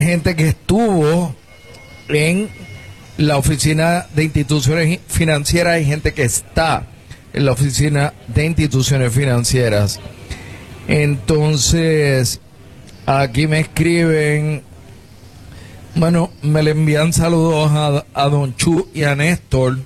gente que estuvo en la Oficina de Instituciones Financieras y gente que está en la Oficina de Instituciones Financieras. Entonces, aquí me escriben, bueno, me le envían saludos a Don Chu y a Néstor.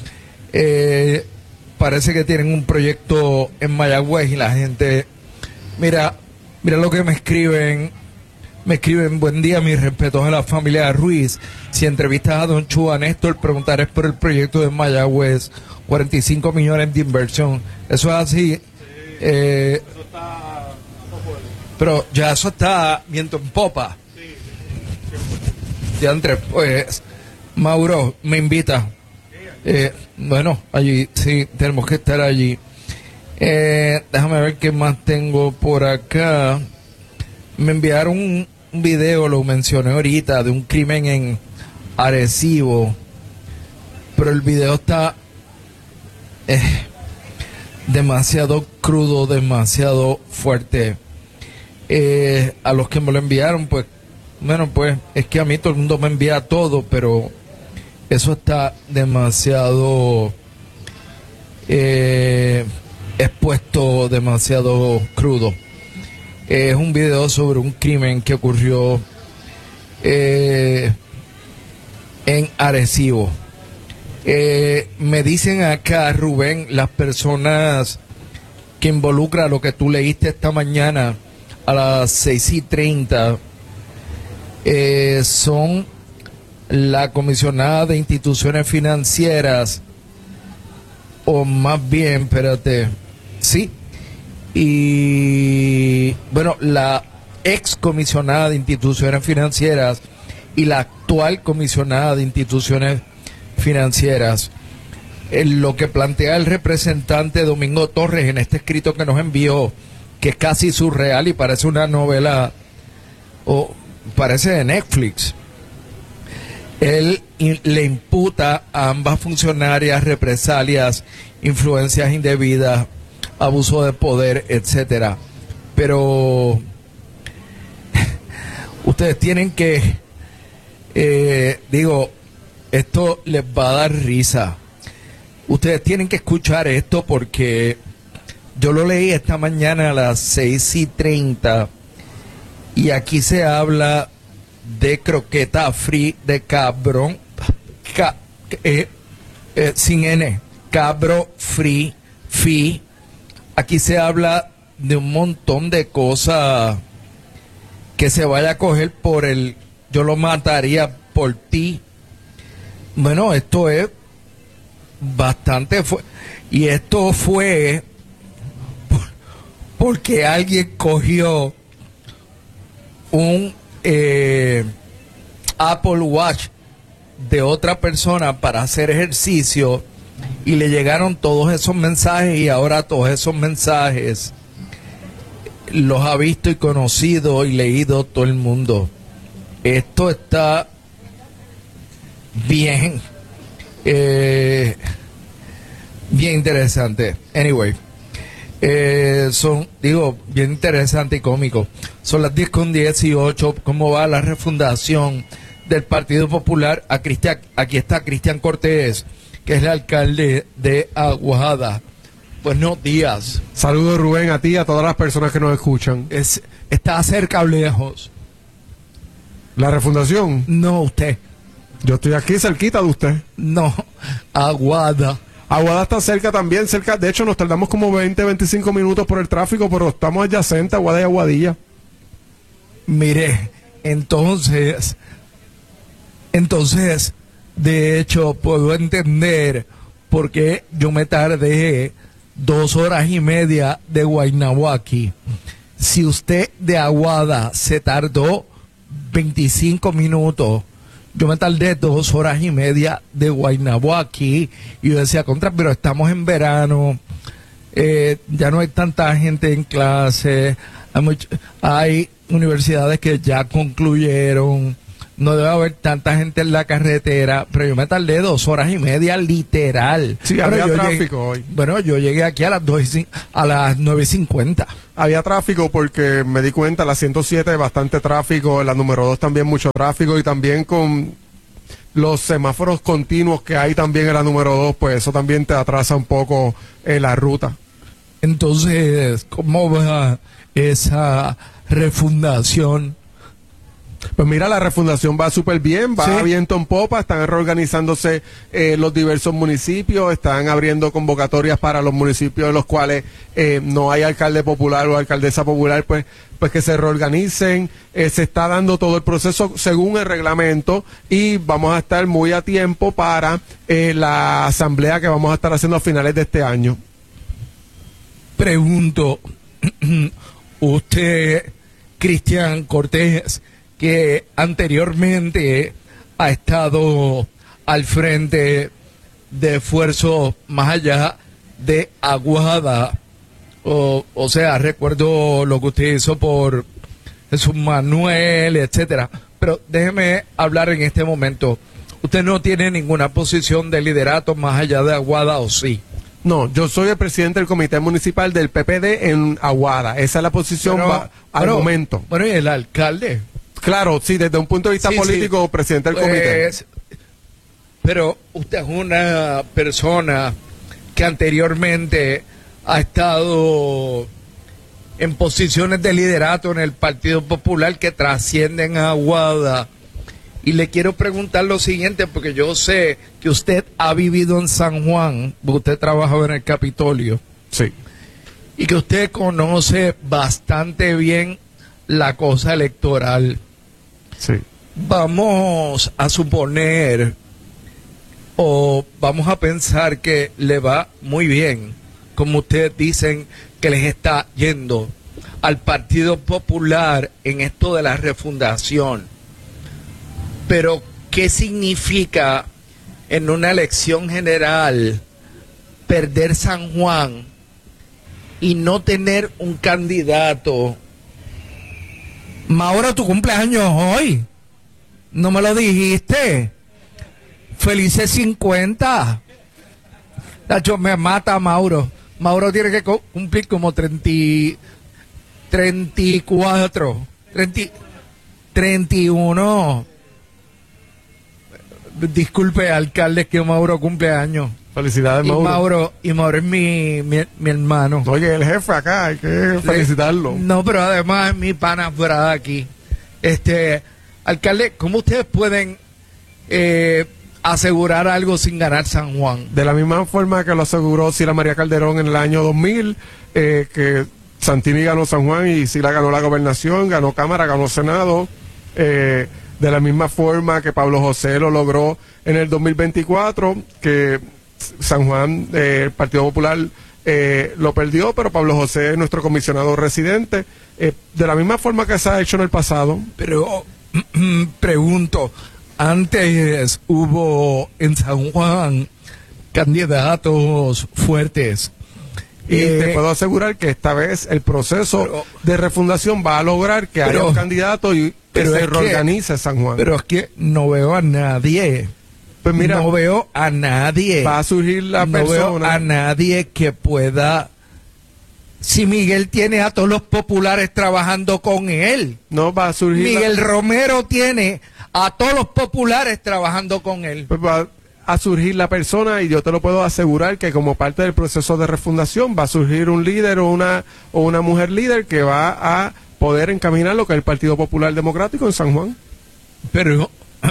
Parece que tienen un proyecto en Mayagüez y la gente, mira lo que me escriben. Me escriben: buen día, mis respetos a la familia Ruiz. Si entrevistas a Don Chu, a Néstor, preguntaré por el proyecto de Mayagüez, 45 millones de inversión. Eso es así. Eso está... Pero ya eso está viento en popa. Ya entre, pues, Mauro me invita. Bueno, allí sí, tenemos que estar allí. Déjame ver qué más tengo por acá. Me enviaron un video, lo mencioné ahorita, de un crimen en Arecibo, pero el video está demasiado crudo, demasiado fuerte. A los que me lo enviaron, pues, bueno, pues es que a mí todo el mundo me envía todo, pero eso está demasiado expuesto, demasiado crudo. Es un video sobre un crimen que ocurrió en Arecibo. Me dicen acá, Rubén, las personas que involucran lo que tú leíste esta mañana a las 6:30 son la comisionada de instituciones financieras, o más bien, espérate, sí, y bueno, la ex comisionada de instituciones financieras y la actual comisionada de instituciones financieras. Lo que plantea el representante Domingo Torres en este escrito que nos envió, que es casi surreal y parece una novela, o parece de Netflix. Él le imputa a ambas funcionarias represalias, influencias indebidas, abuso de poder, etcétera. Pero ustedes tienen que, esto les va a dar risa. Ustedes tienen que escuchar esto porque yo lo leí esta mañana a las 6:30 y aquí se habla de croqueta free de cabrón, sin N, cabro free, fi. Aquí se habla de un montón de cosas que se vaya a coger por el yo lo mataría por ti. Bueno, esto es bastante y esto fue porque alguien cogió un Apple Watch de otra persona para hacer ejercicio y le llegaron todos esos mensajes y ahora todos esos mensajes los ha visto y conocido y leído todo el mundo. Esto está bien bien interesante. Anyway, bien interesante y cómico. Son las 10:18. ¿Cómo va la refundación del Partido Popular? Aquí está Cristian Cortés, que es el alcalde de Aguada. Buenos días. Saludos, Rubén, a ti y a todas las personas que nos escuchan. ¿Está cerca o lejos? ¿La refundación? No, usted. Yo estoy aquí cerquita de usted. No, Aguada. Aguada está cerca también, de hecho nos tardamos como 20-25 minutos por el tráfico, pero estamos adyacentes a Aguada y Aguadilla. Mire, entonces, de hecho, puedo entender por qué yo me tardé 2 horas y media de Guaynabo aquí. Si usted de Aguada se tardó 25 minutos, yo me tardé 2 horas y media de Guaynabo aquí, y yo decía, pero estamos en verano, ya no hay tanta gente en clase, hay universidades que ya concluyeron, no debe haber tanta gente en la carretera, pero yo me tardé 2 horas y media literal. Sí, Pero había yo tráfico hoy. Bueno, yo llegué aquí a las 9:50. Había tráfico porque me di cuenta, la 107 bastante tráfico, en la número 2 también mucho tráfico, y también con los semáforos continuos que hay también en la número 2, pues eso también te atrasa un poco la ruta. Entonces, ¿cómo va esa refundación? Pues mira, la refundación va súper bien, va Sí. a viento en popa, están reorganizándose los diversos municipios, están abriendo convocatorias para los municipios en los cuales no hay alcalde popular o alcaldesa popular, pues que se reorganicen. Se está dando todo el proceso según el reglamento, y vamos a estar muy a tiempo para la asamblea que vamos a estar haciendo a finales de este año. Pregunto, usted, Cristian Cortés, que anteriormente ha estado al frente de esfuerzos más allá de Aguada, o sea, recuerdo lo que usted hizo por Jesús Manuel, etcétera, pero déjeme hablar en este momento. ¿Usted no tiene ninguna posición de liderato más allá de Aguada, o sí? No, yo soy el presidente del comité municipal del PPD en Aguada. Esa es la posición al momento. Bueno, ¿y el alcalde? Claro, sí, desde un punto de vista político, presidente del comité. Pero usted es una persona que anteriormente ha estado en posiciones de liderato en el Partido Popular que trascienden a Aguada. Y le quiero preguntar lo siguiente, porque yo sé que usted ha vivido en San Juan, porque usted trabajaba en el Capitolio. Sí. Y que usted conoce bastante bien la cosa electoral. Sí. Vamos a suponer o vamos a pensar que le va muy bien, como ustedes dicen que les está yendo al Partido Popular en esto de la refundación. Pero, ¿qué significa en una elección general perder San Juan y no tener un candidato? Mauro, tu cumpleaños hoy. No me lo dijiste. Felices 50. Tacho, me mata Mauro. Mauro tiene que cumplir como 34, 31. Disculpe, alcalde, que Mauro cumple años. Felicidades, Mauro. Y Mauro es mi hermano. Oye, el jefe acá, hay que felicitarlo. No, pero además es mi pana fuera de aquí. Alcalde, ¿cómo ustedes pueden asegurar algo sin ganar San Juan? De la misma forma que lo aseguró Sila María Calderón en el año 2000, que Santini ganó San Juan y Sila ganó la gobernación, ganó Cámara, ganó Senado. De la misma forma que Pablo José lo logró en el 2024, que San Juan, el Partido Popular, lo perdió, pero Pablo José es nuestro comisionado residente. De la misma forma que se ha hecho en el pasado. Pero pregunto, antes hubo en San Juan candidatos fuertes. Y te puedo asegurar que esta vez el proceso de refundación va a lograr que haya un candidato y que se reorganice San Juan. Pero es que no veo a nadie. Pues mira, no veo a nadie. Va a surgir la persona. No veo a nadie que pueda. Si Miguel tiene a todos los populares trabajando con él. No va a surgir. Miguel Romero tiene a todos los populares trabajando con él. Pues va a surgir la persona, y yo te lo puedo asegurar que como parte del proceso de refundación va a surgir un líder o una mujer líder que va a poder encaminar lo que es el Partido Popular Democrático en San Juan. Pero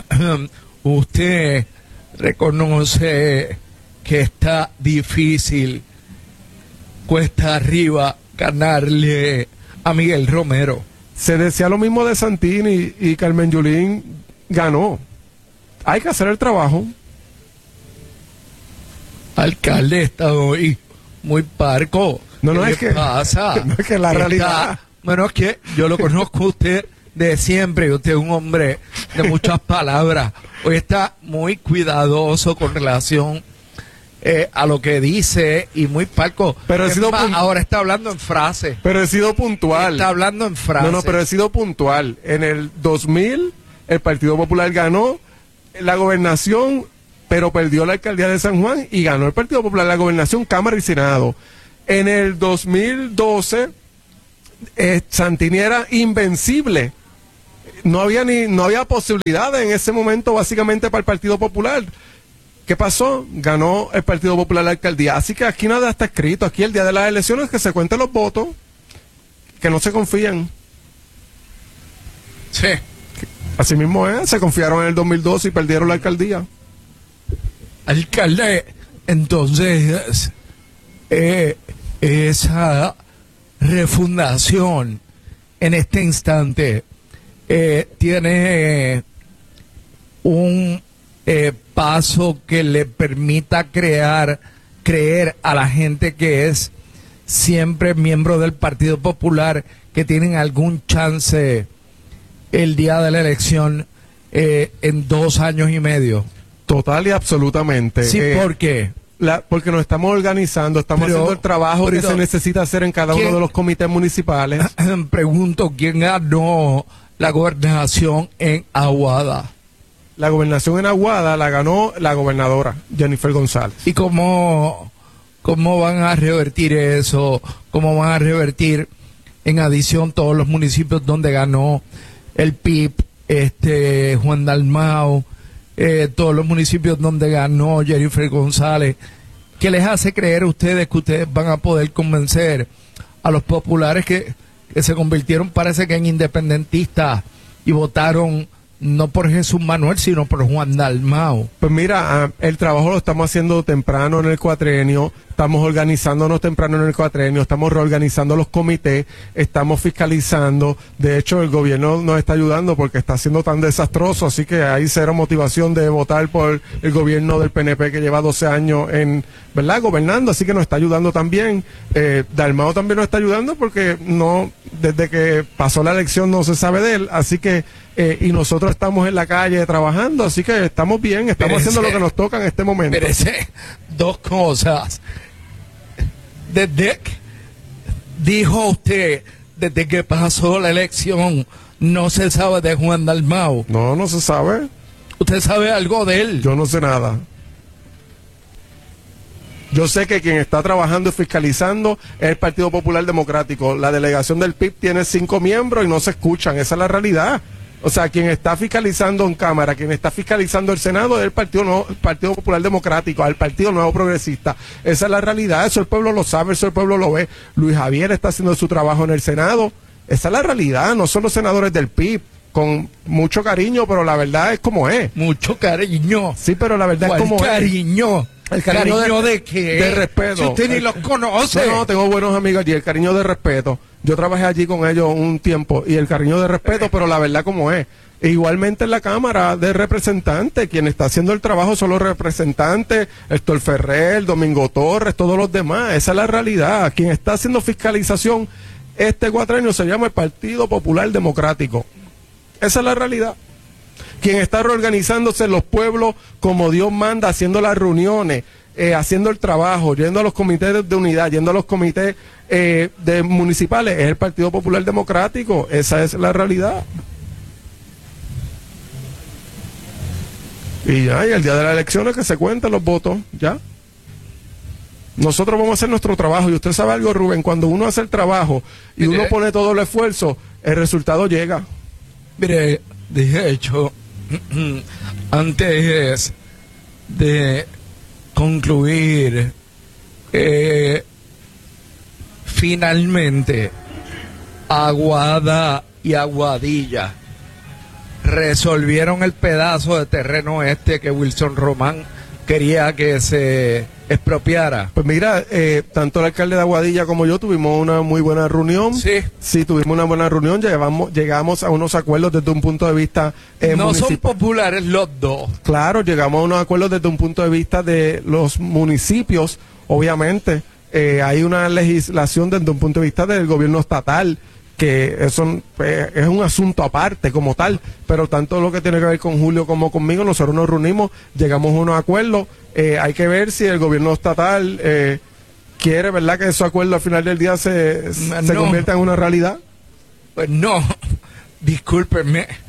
usted reconoce que está difícil, cuesta arriba, ganarle a Miguel Romero. Se decía lo mismo de Santini, y Carmen Yulín ganó. Hay que hacer el trabajo. Alcalde, está hoy muy parco. No, ¿Qué es le que pasa? no es que la realidad. Bueno, es que yo lo conozco a usted de siempre, y usted es un hombre de muchas palabras. Hoy está muy cuidadoso con relación a lo que dice, y muy parco. Pero ahora está hablando en frase. Pero he sido puntual. Está hablando en frase. No, pero he sido puntual. En el 2000 el Partido Popular ganó la gobernación, pero perdió la alcaldía de San Juan, y ganó el Partido Popular la gobernación, Cámara y Senado. En el 2012, Santini era invencible. No había posibilidades en ese momento básicamente para el Partido Popular. ¿Qué pasó? Ganó el Partido Popular la alcaldía. Así que aquí nada está escrito. Aquí el día de las elecciones que se cuenten los votos, que no se confían. Sí. Así mismo es, se confiaron en el 2012 y perdieron la alcaldía. Alcalde, entonces, esa refundación en este instante tiene un paso que le permita creer a la gente que es siempre miembro del Partido Popular que tienen algún chance el día de la elección en 2 años y medio. Total y absolutamente. Sí, ¿por qué? Porque nos estamos organizando, estamos haciendo el trabajo que se necesita hacer en cada uno de los comités municipales. Pregunto, ¿quién ganó la gobernación en Aguada? La gobernación en Aguada la ganó la gobernadora, Jennifer González. ¿Y cómo van a revertir eso? ¿Cómo van a revertir, en adición, todos los municipios donde ganó el PIB, Juan Dalmau, todos los municipios donde ganó Jennifer González? ¿Qué les hace creer a ustedes que ustedes van a poder convencer a los populares que se convirtieron, parece que en independentistas, y votaron no por Jesús Manuel, sino por Juan Dalmau? Pues mira, el trabajo lo estamos haciendo temprano en el cuatrenio, estamos organizándonos temprano en el cuatrenio, estamos reorganizando los comités, estamos fiscalizando. De hecho, el gobierno nos está ayudando porque está siendo tan desastroso, así que hay cero motivación de votar por el gobierno del PNP que lleva 12 años ¿verdad?, gobernando, así que nos está ayudando también. Dalmau también nos está ayudando porque desde que pasó la elección no se sabe de él, así que y nosotros estamos en la calle trabajando, así que estamos bien, estamos haciendo lo que nos toca en este momento. Pero dos cosas. Dijo usted, desde que pasó la elección, no se sabe de Juan Dalmau. No se sabe. ¿Usted sabe algo de él? Yo no sé nada. Yo sé que quien está trabajando y fiscalizando es el Partido Popular Democrático. La delegación del PIB tiene 5 miembros y no se escuchan. Esa es la realidad. O sea, quien está fiscalizando en Cámara, quien está fiscalizando el Senado es el Partido Popular Democrático, el Partido Nuevo Progresista. Esa es la realidad, eso el pueblo lo sabe, eso el pueblo lo ve. Luis Javier está haciendo su trabajo en el Senado. Esa es la realidad, no son los senadores del PIB, con mucho cariño, pero la verdad es como es. Mucho cariño. Sí, pero la verdad es como cariño? es. El cariño de qué? De respeto. Si usted ni los conoce. No, tengo buenos amigos allí, el cariño de respeto. Yo trabajé allí con ellos un tiempo y el cariño de respeto, pero la verdad como es. E igualmente en la Cámara de Representantes, quien está haciendo el trabajo son los representantes, Héctor Ferrer, Domingo Torres, todos los demás. Esa es la realidad. Quien está haciendo fiscalización este cuatrenio se llama el Partido Popular Democrático. Esa es la realidad. Quien está reorganizándose en los pueblos como Dios manda, haciendo las reuniones, haciendo el trabajo, yendo a los comités de unidad, yendo a los comités de municipales, es el Partido Popular Democrático. Esa es la realidad. Y ya, y el día de las elecciones que se cuenten los votos, ya. Nosotros vamos a hacer nuestro trabajo, y usted sabe algo, Rubén, cuando uno hace el trabajo y uno pone todo el esfuerzo, el resultado llega. Mire, de hecho, antes de concluir, finalmente Aguada y Aguadilla resolvieron el pedazo de terreno que Wilson Román quería que se expropiara. Pues mira, tanto el alcalde de Aguadilla como yo tuvimos una muy buena reunión. Sí, tuvimos una buena reunión, llegamos a unos acuerdos desde un punto de vista no son populares los dos. Claro, llegamos a unos acuerdos desde un punto de vista de los municipios, obviamente. Hay una legislación desde un punto de vista del gobierno estatal, que eso es un asunto aparte como tal, pero tanto lo que tiene que ver con Julio como conmigo, nosotros nos reunimos, llegamos a unos acuerdos. Hay que ver si el gobierno estatal quiere, ¿verdad?, que esos acuerdos al final del día se conviertan en una realidad. Pues no, discúlpenme,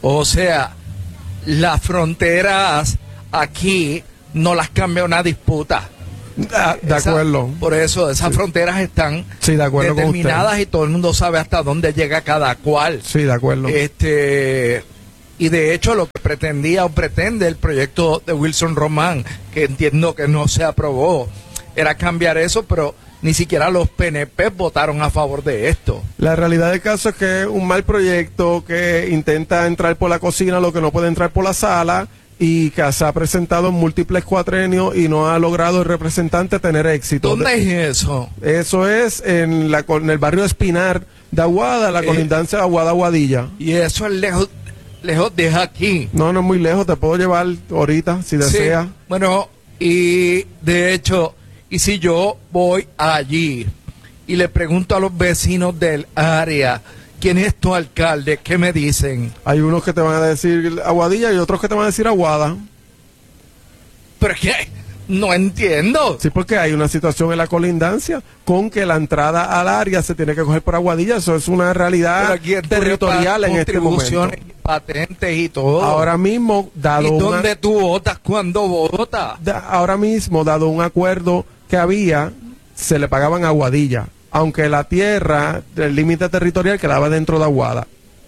O sea, las fronteras aquí no las cambia una disputa. De acuerdo. Por eso esas fronteras están sí, de acuerdo determinadas y todo el mundo sabe hasta dónde llega cada cual. Sí, de acuerdo. Y de hecho lo que pretendía o pretende el proyecto de Wilson Román, que entiendo que no se aprobó, era cambiar eso, pero ni siquiera los PNP votaron a favor de esto. La realidad del caso es que es un mal proyecto que intenta entrar por la cocina lo que no puede entrar por la sala, y que se ha presentado en múltiples cuatrenios y no ha logrado el representante tener éxito. ¿Dónde es eso? Eso es en el barrio Espinar de Aguada, la colindancia de Aguada-Aguadilla. Y eso es lejos de aquí. No, no es muy lejos, te puedo llevar ahorita si deseas. Sí, bueno, y de hecho, y si yo voy allí y le pregunto a los vecinos del área, ¿quién es tu alcalde? ¿Qué me dicen? Hay unos que te van a decir Aguadilla y otros que te van a decir Aguada. ¿Pero qué? No entiendo. Sí, porque hay una situación en la colindancia con que la entrada al área se tiene que coger por Aguadilla. Eso es una realidad territorial en este momento. Patentes y todo. Ahora mismo, dado ¿Y dónde tú votas cuando votas? Ahora mismo, dado un acuerdo que había, se le pagaban a Aguadilla, aunque la tierra, el límite territorial quedaba dentro de Aguada.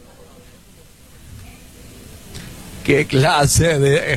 ¿Qué clase de...?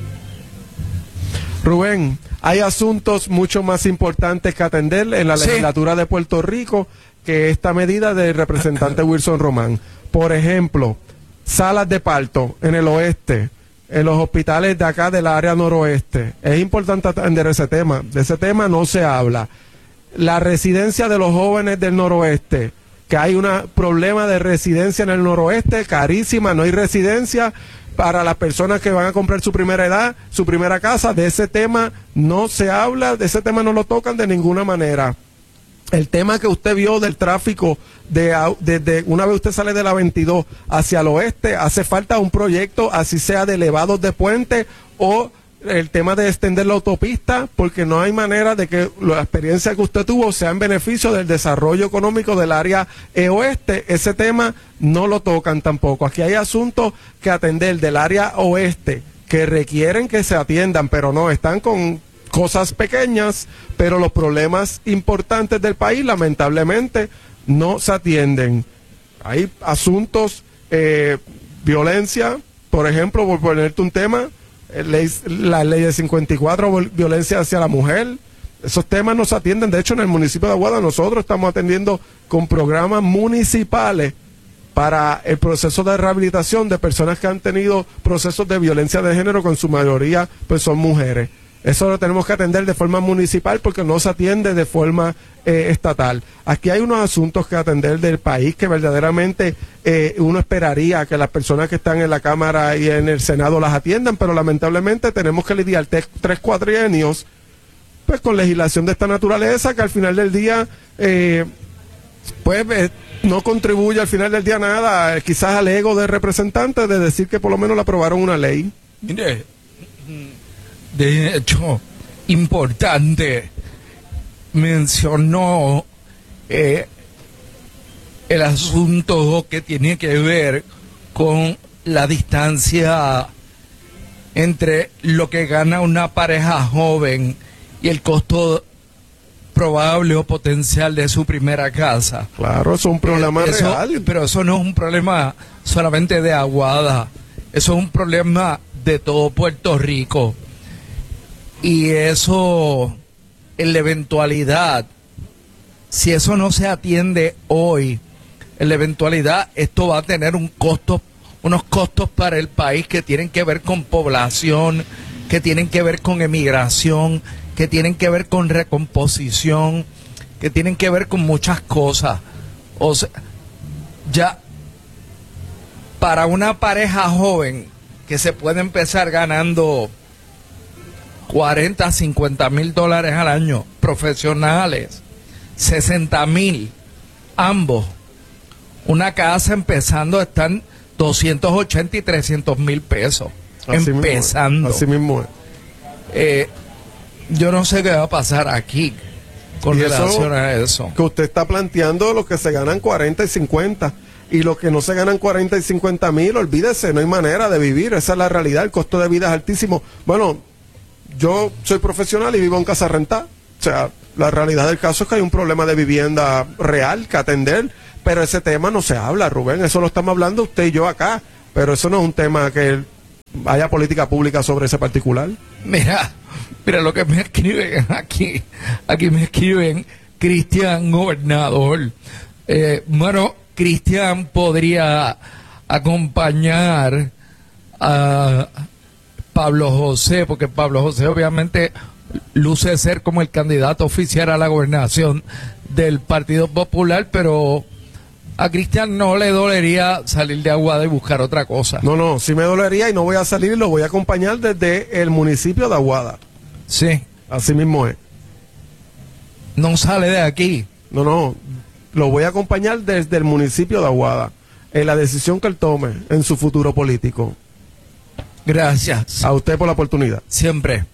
Rubén, hay asuntos mucho más importantes que atender en la legislatura de Puerto Rico que esta medida del representante Wilson Román. Por ejemplo, salas de parto en el oeste, en los hospitales de acá del área noroeste. Es importante atender ese tema. De ese tema no se habla. La residencia de los jóvenes del noroeste, que hay un problema de residencia en el noroeste, carísima, no hay residencia para las personas que van a comprar su primera edad, su primera casa. De ese tema no se habla, de ese tema no lo tocan de ninguna manera. El tema que usted vio del tráfico, desde una vez usted sale de la 22 hacia el oeste, hace falta un proyecto, así sea de elevados de puente o el tema de extender la autopista, porque no hay manera de que la experiencia que usted tuvo sea en beneficio del desarrollo económico del área oeste. Ese tema no lo tocan tampoco. Aquí hay asuntos que atender del área oeste que requieren que se atiendan, pero no, están con cosas pequeñas, pero los problemas importantes del país lamentablemente no se atienden. Hay asuntos, violencia, por ejemplo, por ponerte un tema, la ley de 54, violencia hacia la mujer. Esos temas no se atienden. De hecho, en el municipio de Aguada nosotros estamos atendiendo con programas municipales para el proceso de rehabilitación de personas que han tenido procesos de violencia de género, con su mayoría pues son mujeres. Eso lo tenemos que atender de forma municipal porque no se atiende de forma estatal. Aquí hay unos asuntos que atender del país que verdaderamente uno esperaría que las personas que están en la Cámara y en el Senado las atiendan, pero lamentablemente tenemos que lidiar tres cuatrienios pues con legislación de esta naturaleza que al final del día no contribuye al final del día nada, quizás al ego del representante de decir que por lo menos le aprobaron una ley. Mire, de hecho, importante, mencionó el asunto que tiene que ver con la distancia entre lo que gana una pareja joven y el costo probable o potencial de su primera casa. Claro, eso es un problema real. Pero eso no es un problema solamente de Aguada, eso es un problema de todo Puerto Rico. Y eso, en la eventualidad, si eso no se atiende hoy, en la eventualidad esto va a tener unos costos para el país que tienen que ver con población, que tienen que ver con emigración, que tienen que ver con recomposición, que tienen que ver con muchas cosas. O sea, ya para una pareja joven que se puede empezar ganando 40, 50 mil dólares al año, profesionales, 60 mil, ambos. Una casa empezando están 280 y 300 mil pesos. Así empezando. Así mismo es. Yo no sé qué va a pasar aquí con relación a eso. Que usted está planteando los que se ganan 40 y 50. Y los que no se ganan 40 y 50 mil, olvídese, no hay manera de vivir. Esa es la realidad, el costo de vida es altísimo. Bueno, yo soy profesional y vivo en casa rentada. O sea, la realidad del caso es que hay un problema de vivienda real que atender, pero ese tema no se habla, Rubén. Eso lo estamos hablando usted y yo acá, pero eso no es un tema que haya política pública sobre ese particular. Mira lo que me escriben aquí me escriben Cristian Gobernador. Bueno, Cristian podría acompañar a Pablo José, porque Pablo José obviamente luce ser como el candidato oficial a la gobernación del Partido Popular, pero a Cristian no le dolería salir de Aguada y buscar otra cosa. No, sí me dolería y no voy a salir y lo voy a acompañar desde el municipio de Aguada. Sí. Así mismo es. No sale de aquí. No, lo voy a acompañar desde el municipio de Aguada en la decisión que él tome en su futuro político. Gracias. A usted por la oportunidad. Siempre.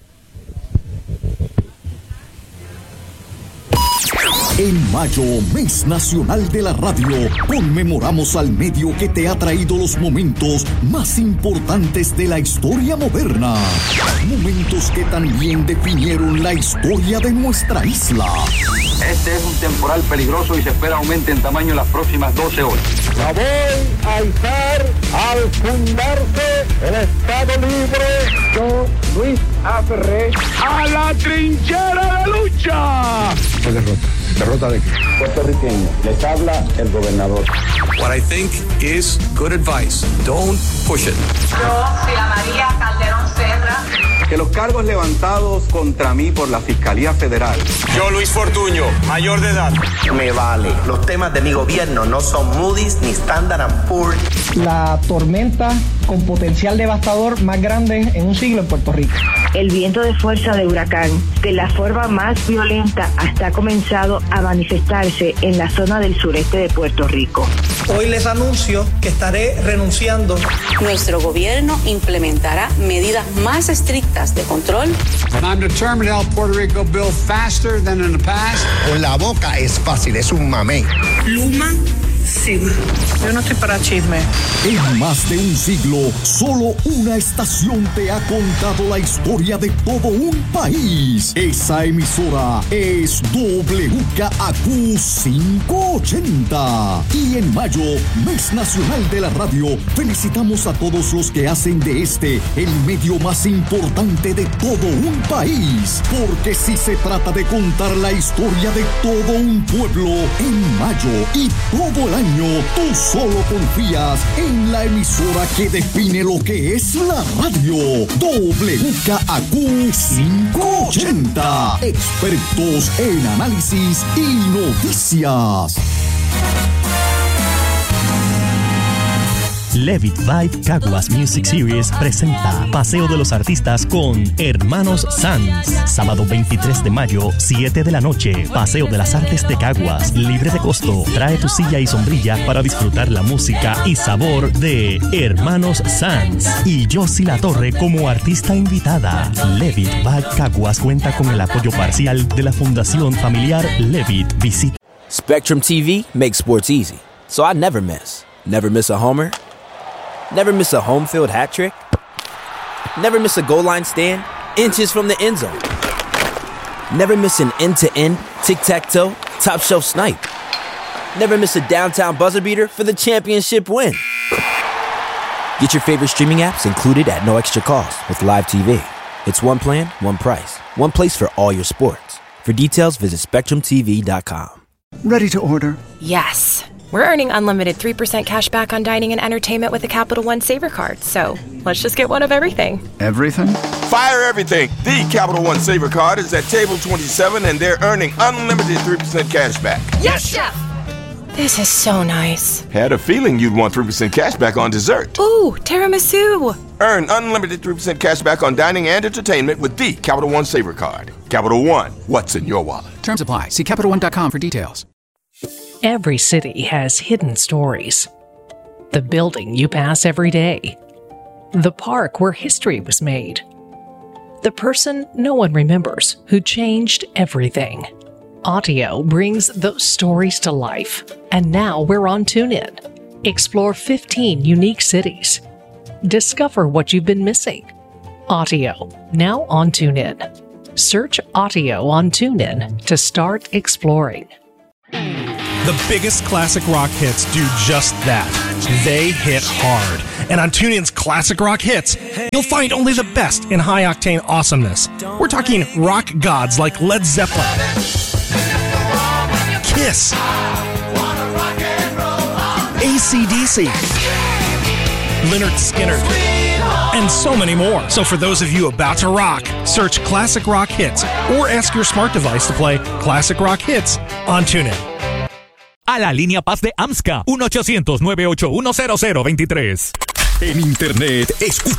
En mayo, mes nacional de la radio, conmemoramos al medio que te ha traído los momentos más importantes de la historia moderna. Momentos que también definieron la historia de nuestra isla. Este es un temporal peligroso y se espera aumente en tamaño en las próximas 12 horas. La voy a izar al fundarse el Estado Libre. Yo, Luis A. Ferré, a la trinchera de lucha. ¿Derrota de qué? Puertorriqueño. Les habla el gobernador. What I think is good advice. Don't push it. Yo, Sila María Calderón Serra. Que los cargos levantados contra mí por la Fiscalía Federal. Yo, Luis Fortuño, mayor de edad. Me vale. Los temas de mi gobierno no son Moody's ni Standard & Poor's. La tormenta con potencial devastador más grande en un siglo en Puerto Rico. El viento de fuerza de huracán, de la forma más violenta, hasta ha comenzado a manifestarse en la zona del sureste de Puerto Rico. Hoy les anuncio que estaré renunciando. Nuestro gobierno implementará medidas más estrictas de control. And I'm determined to help Puerto Rico build faster than in the past. Con la boca es fácil, es un mamey. Luma. Sí. Yo no estoy para chisme. En más de un siglo, solo una estación te ha contado la historia de todo un país. Esa emisora es WKAQ 580. Y en mayo, mes nacional de la radio, felicitamos a todos los que hacen de este el medio más importante de todo un país. Porque si se trata de contar la historia de todo un pueblo, en mayo y todo el año, tú solo confías en la emisora que define lo que es la radio. WKAQ 580. Expertos en análisis y noticias. Levitt Vibe Caguas Music Series presenta Paseo de los Artistas con Hermanos Sanz. Sábado 23 de mayo, 7 de la noche. Paseo de las Artes de Caguas, libre de costo. Trae tu silla y sombrilla para disfrutar la música y sabor de Hermanos Sanz. Y Josie La Torre como artista invitada. Levitt Vibe Caguas cuenta con el apoyo parcial de la Fundación Familiar Levitt. Visita. Spectrum TV makes sports easy, so I never miss. Never miss a homer. Never miss a home field hat trick. Never miss a goal line stand, inches from the end zone. Never miss an end-to-end, tic-tac-toe, top shelf snipe. Never miss a downtown buzzer beater for the championship win. Get your favorite streaming apps included at no extra cost with Live TV. It's one plan, one price, one place for all your sports. For details, visit SpectrumTV.com. Ready to order? Yes. We're earning unlimited 3% cash back on dining and entertainment with the Capital One Saver Card, so let's just get one of everything. Everything? Fire everything! The Capital One Saver Card is at table 27 and they're earning unlimited 3% cash back. Yes, Chef! This is so nice. Had a feeling you'd want 3% cash back on dessert. Ooh, tiramisu! Earn unlimited 3% cash back on dining and entertainment with the Capital One Saver Card. Capital One, what's in your wallet? Terms apply. See CapitalOne.com for details. Every city has hidden stories. The building you pass every day. The park where history was made. The person no one remembers who changed everything. Audio brings those stories to life. And now we're on TuneIn. Explore 15 unique cities. Discover what you've been missing. Audio, now on TuneIn. Search Audio on TuneIn to start exploring. The biggest classic rock hits do just that. They hit hard. And on TuneIn's Classic Rock Hits, you'll find only the best in high-octane awesomeness. We're talking rock gods like Led Zeppelin, Kiss, AC/DC, Lynyrd Skynyrd, and so many more. So for those of you about to rock, search Classic Rock Hits or ask your smart device to play Classic Rock Hits on TuneIn. A la línea Paz de AMSCA, 1-800-981-0023. En Internet, escucha